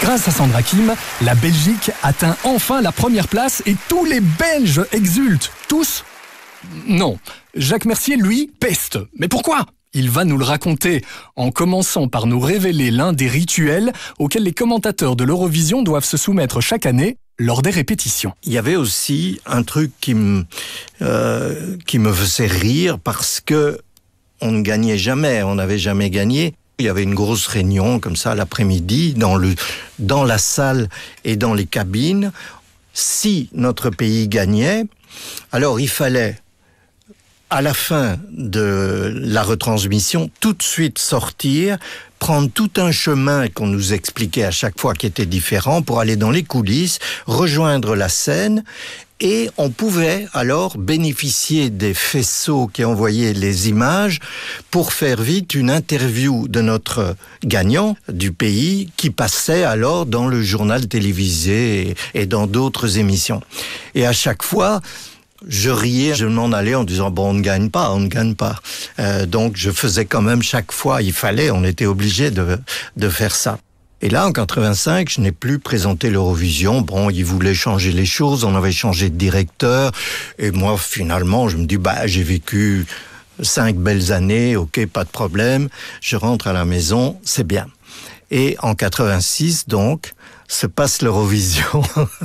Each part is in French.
Grâce à Sandra Kim, la Belgique atteint enfin la première place et tous les Belges exultent. Tous ? Non. Jacques Mercier, lui, peste. Mais pourquoi ? Il va nous le raconter, en commençant par nous révéler l'un des rituels auxquels les commentateurs de l'Eurovision doivent se soumettre chaque année lors des répétitions. Il y avait aussi un truc qui me faisait rire parce que on ne gagnait jamais, on n'avait jamais gagné. Il y avait une grosse réunion comme ça l'après-midi dans la salle et dans les cabines. Si notre pays gagnait, alors il fallait à la fin de la retransmission, tout de suite sortir, prendre tout un chemin qu'on nous expliquait à chaque fois qui était différent pour aller dans les coulisses, rejoindre la scène et on pouvait alors bénéficier des faisceaux qui envoyaient les images pour faire vite une interview de notre gagnant du pays qui passait alors dans le journal télévisé et dans d'autres émissions. Et à chaque fois, je riais, je m'en allais en disant bon, on ne gagne pas. Donc je faisais quand même chaque fois, on était obligé de faire ça. Et là, en 85, je n'ai plus présenté l'Eurovision. Bon, ils voulaient changer les choses, on avait changé de directeur. Et moi, finalement, je me dis j'ai vécu 5 belles années, ok, pas de problème. Je rentre à la maison, c'est bien. Et en 86, donc, se passe l'Eurovision.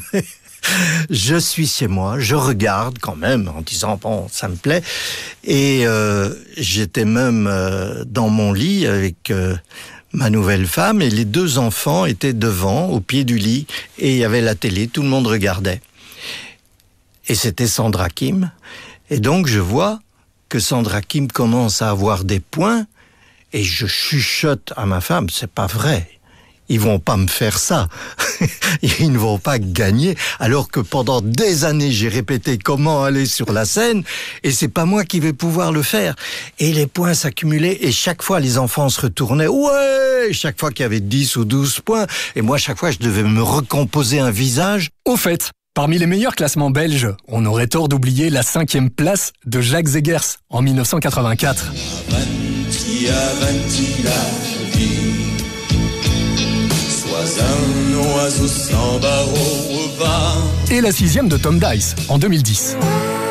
Je suis chez moi, je regarde quand même en disant bon, ça me plaît. Et j'étais même dans mon lit avec ma nouvelle femme et les 2 enfants étaient devant, au pied du lit, et il y avait la télé, tout le monde regardait. Et c'était Sandra Kim. Et donc je vois que Sandra Kim commence à avoir des points et je chuchote à ma femme, c'est pas vrai. Ils vont pas me faire ça. Ils ne vont pas gagner. Alors que pendant des années, j'ai répété comment aller sur la scène et c'est pas moi qui vais pouvoir le faire. Et les points s'accumulaient et chaque fois, les enfants se retournaient. Ouais! Chaque fois qu'il y avait 10 ou 12 points. Et moi, chaque fois, je devais me recomposer un visage. Au fait, parmi les meilleurs classements belges, on aurait tort d'oublier la 5e place de Jacques Zegers en 1984. Avanti, avanti la vie. Un oiseau sans barreaux au vent. Et la 6e de Tom Dice en 2010.